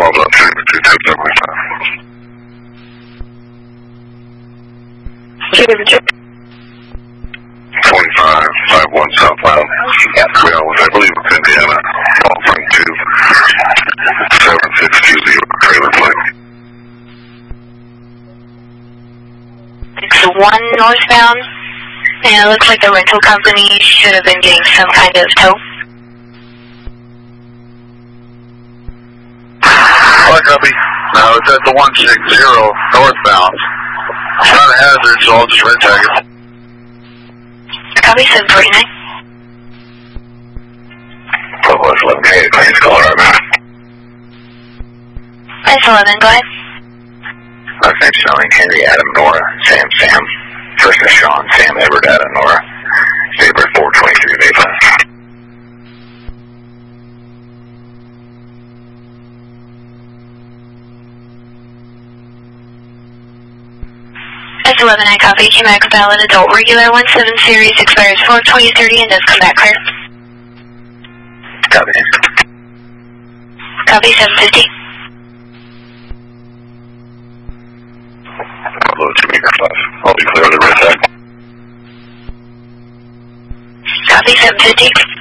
called up 225. Championship. 2551 southbound. Yeah, I believe it's Indiana. Call 7620 trailer plate. 61 northbound, and it looks like the rental company should have been getting some kind of tow. Hi, copy. No, it's at the 160 northbound. It's not a hazard, so I'll just red tag it. Copy 749. Plus 11K, please call right now. That's 11, go ahead. Last name spelling Henry Adam Nora, Sam. First name Sean, Sam Edward Adam Nora. Date of birth 4/23/85. That's 11, I copy. Came back valid adult regular 17 series, expires 4/20/30 and does come back clear. Copy. Copy 750. Load 2 meter 5. I'll be clear on the red tag. Copy 750.